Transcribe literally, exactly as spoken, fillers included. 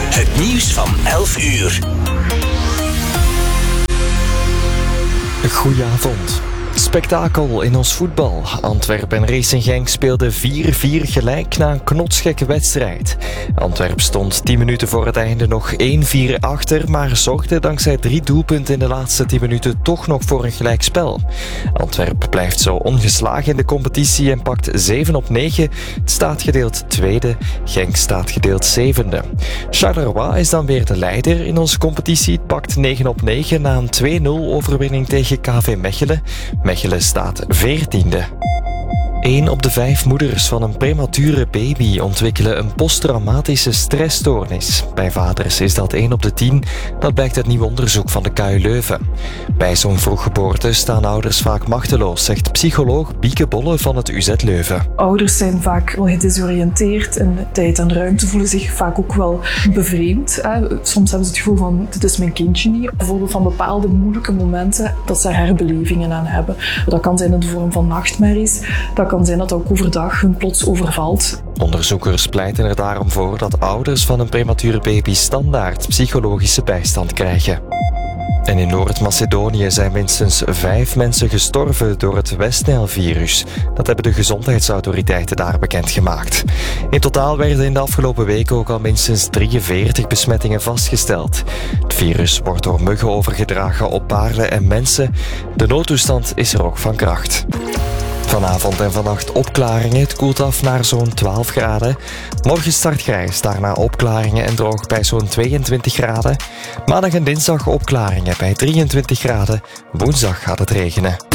Het nieuws van elf uur. Goedenavond. Spektakel in ons voetbal. Antwerpen en Racing Genk speelden vier vier gelijk na een knotsgekke wedstrijd. Antwerpen stond tien minuten voor het einde nog één vier achter, maar zorgde dankzij drie doelpunten in de laatste tien minuten toch nog voor een gelijkspel. Antwerpen blijft zo ongeslagen in de competitie en pakt zeven op negen. Het staat gedeeld tweede, Genk staat gedeeld zevende. Charleroi is dan weer de leider in onze competitie. Het pakt negen op negen na een twee nul overwinning tegen K V Mechelen. Mechelen staat veertiende. Een op de vijf moeders van een premature baby ontwikkelen een posttraumatische stressstoornis. Bij vaders is dat één op de tien. Dat blijkt uit nieuw onderzoek van de K U Leuven. Bij zo'n vroeggeboorte staan ouders vaak machteloos, zegt psycholoog Bieke Bolle van het U Z Leuven. Ouders zijn vaak wel gedesoriënteerd en tijd en ruimte voelen zich vaak ook wel bevreemd. Soms hebben ze het gevoel van, dit is mijn kindje niet. Bijvoorbeeld van bepaalde moeilijke momenten dat ze herbelevingen aan hebben. Dat kan zijn in de vorm van nachtmerries. Dat kan zijn dat ook overdag hun plots overvalt. Onderzoekers pleiten er daarom voor dat ouders van een premature baby standaard psychologische bijstand krijgen. En in Noord-Macedonië zijn minstens vijf mensen gestorven door het West-Nijl-virus. Dat hebben de gezondheidsautoriteiten daar bekendgemaakt. In totaal werden in de afgelopen weken ook al minstens drieënveertig besmettingen vastgesteld. Het virus wordt door muggen overgedragen op paarden en mensen. De noodtoestand is er ook van kracht. Vanavond en vannacht opklaringen. Het koelt af naar zo'n twaalf graden. Morgen start grijs, daarna opklaringen en droog bij zo'n tweeëntwintig graden. Maandag en dinsdag opklaringen bij drieëntwintig graden. Woensdag gaat het regenen.